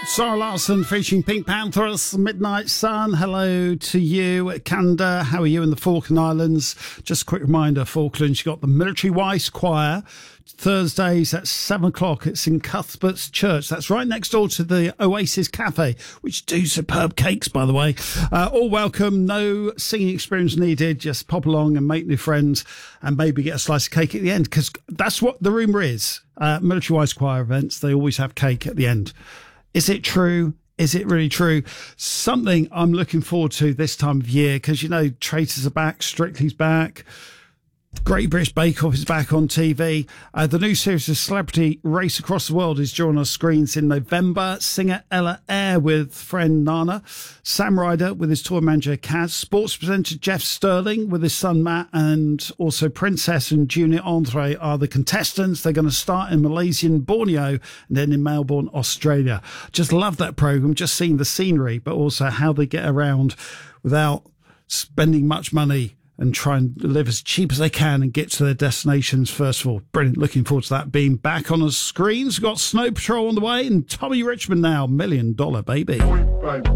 Sarah Larson featuring Pink Panthers, Midnight Sun. Hello to you, Canada. How are you in the Falkland Islands? Just a quick reminder, Falklands, you've got the Military Wise Choir. Thursdays at 7 o'clock. It's in Cuthbert's Church. That's right next door to the Oasis Cafe, which do superb cakes, by the way. All welcome. No singing experience needed. Just pop along and make new friends and maybe get a slice of cake at the end, because that's what the rumour is. Military Wise Choir events, they always have cake at the end. Is it true? Is it really true? Something I'm looking forward to this time of year, because, you know, Traitors are back, Strictly's back, Great British Bake Off is back on TV. The new series of Celebrity Race Across the World is due on screens in November. Singer Ella Eyre with friend Nana. Sam Ryder with his tour manager Kaz. Sports presenter Jeff Sterling with his son Matt. And also Princess and Junior Andre are the contestants. They're going to start in Malaysian Borneo and then in Melbourne, Australia. Just love that programme. Just seeing the scenery, but also how they get around without spending much money and try and live as cheap as they can and get to their destinations first of all. Brilliant. Looking forward to that being back on the screens. We've got Snow Patrol on the way and Tommy Richmond now, $1 Million Baby.